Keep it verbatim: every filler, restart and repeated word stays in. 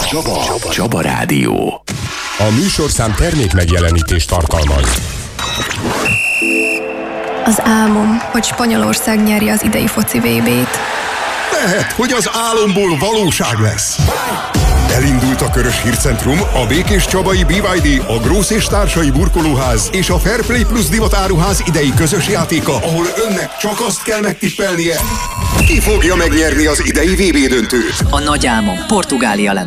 Csaba. Csaba. Csaba Rádió. A műsorszám termék megjelenítést tartalmaz. Az álmom, hogy Spanyolország nyeri az idei foci vé bét. Lehet, hogy az álomból valóság lesz. Elindult a Körös Hírcentrum, a Békés Csabai bé vé dé, a Grósz és Társai Burkolóház és a Fairplay Plus Divatáruház idei közös játéka, ahol önnek csak azt kell megtippelnie, ki fogja megnyerni az idei vé bé döntőt. A nagy álmom Portugália lenne.